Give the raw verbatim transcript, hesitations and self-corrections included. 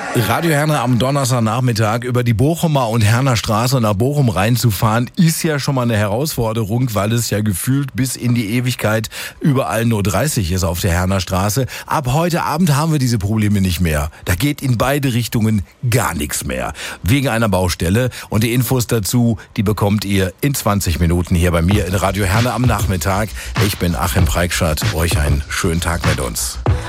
Radio Herne am Donnerstagnachmittag über die Bochumer und Herner Straße nach Bochum reinzufahren, ist ja schon mal eine Herausforderung, weil es ja gefühlt bis in die Ewigkeit überall nur dreißig ist auf der Herner Straße. Ab heute Abend haben wir diese Probleme nicht mehr. Da geht in beide Richtungen gar nichts mehr. Wegen einer Baustelle. Und die Infos dazu, die bekommt ihr in zwanzig Minuten hier bei mir in Radio Herne am Nachmittag. Ich bin Achim Preikschat. Euch einen schönen Tag mit uns.